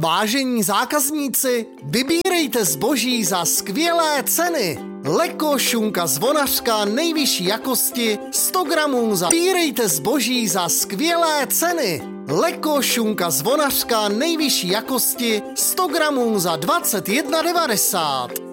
Vážení zákazníci, vybírejte zboží za skvělé ceny. Leko šunka zvonařka nejvyšší jakosti 100 gramů za... Vybírejte zboží za skvělé ceny. Leko šunka zvonařka nejvyšší jakosti 100 gramů za 21,90.